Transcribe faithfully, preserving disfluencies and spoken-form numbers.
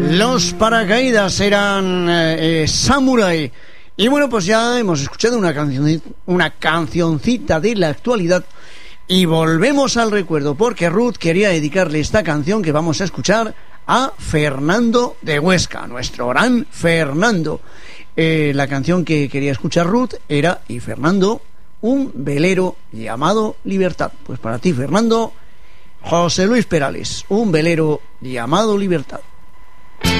Los Paracaídas eran eh, eh, Samurai. Y bueno, pues ya hemos escuchado una canción, una cancioncita de la actualidad. Y volvemos al recuerdo, porque Ruth quería dedicarle esta canción que vamos a escuchar a Fernando de Huesca, nuestro gran Fernando. Eh, la canción que quería escuchar Ruth era, y Fernando, un velero llamado Libertad. Pues para ti, Fernando, José Luis Perales, un velero llamado Libertad.